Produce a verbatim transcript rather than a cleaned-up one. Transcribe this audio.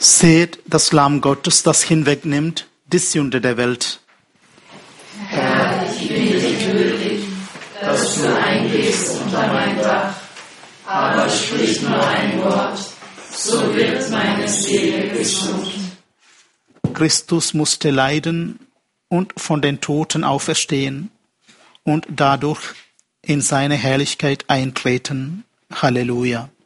Seht das Lamm Gottes, das hinwegnimmt die Sünde der Welt. Herr, ich bin nicht würdig, dass du eingehst unter mein Dach, aber sprich nur ein Wort, so wird meine Seele gesund. Christus musste leiden und von den Toten auferstehen und dadurch in seine Herrlichkeit eintreten. Halleluja.